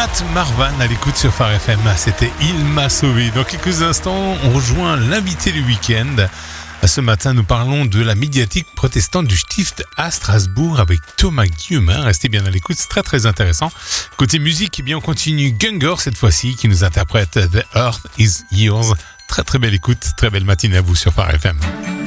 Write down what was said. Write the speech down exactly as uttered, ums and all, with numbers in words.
Matt Marvan à l'écoute sur Phare F M. C'était Il m'a sauvé. Dans quelques instants, on rejoint l'invité du week-end. Ce matin, nous parlons de la médiatique protestante du Stift à Strasbourg avec Thomas Guillemin. Restez bien à l'écoute, c'est très très intéressant. Côté musique, eh bien, on continue Gungor cette fois-ci qui nous interprète The Earth is Yours. Très très belle écoute, très belle matinée à vous sur Phare F M.